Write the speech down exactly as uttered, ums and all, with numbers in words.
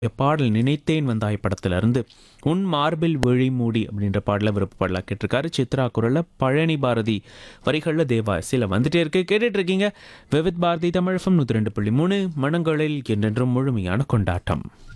பாடல் நினைத்தேன் வந்தாய் படத்துல இருந்து உன் மார்பில் விழி மூடி அப்படின்ற பாடல விருப்ப பாடலாக கேட்டிருக்காரு. சித்ரா குரல்ல பழனி பாரதி வரிகளில் தேவா சில வந்துட்டே இருக்கு. கேட்டுட்டு இருக்கீங்க விவித் பாரதி தமிழ் எஃப்எம் நூற்றி ரெண்டு புள்ளி மூணு மனங்களில் என்றென்றும் முழுமையான கொண்டாட்டம்.